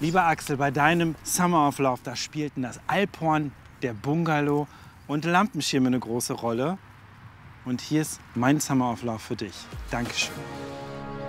Lieber Axel, bei deinem Summer of Love, da spielten das Alphorn, der Bungalow und Lampenschirme eine große Rolle. Und hier ist mein Summer of Love für dich. Dankeschön.